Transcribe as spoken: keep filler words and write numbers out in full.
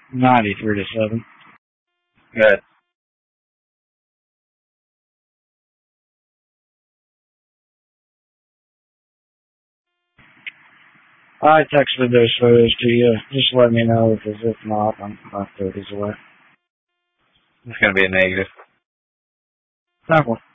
Ninety-three to seven. Good. I texted those photos to you. Just let me know, because if not, I'm I'll throw these away. It's gonna be a negative. Okay.